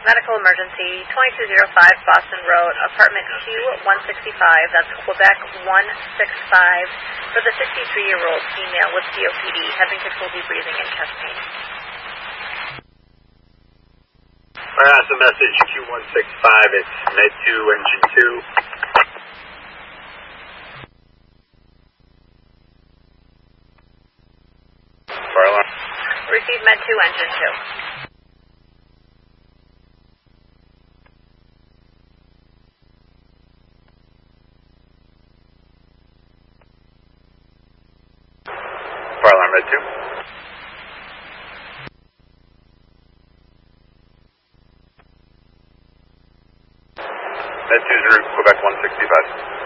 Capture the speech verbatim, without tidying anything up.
medical emergency, twenty-two oh five Boston Road, apartment Q one sixty-five, that's Quebec one sixty-five, for the sixty-three-year-old female with C O P D, having difficulty breathing and chest pain. Alright, that's a message Q one sixty-five, it's Med two, Engine two. Fire alarm. Receive Med two, Engine two. Fire alarm, Med two. Med two's route, Quebec one sixty-five.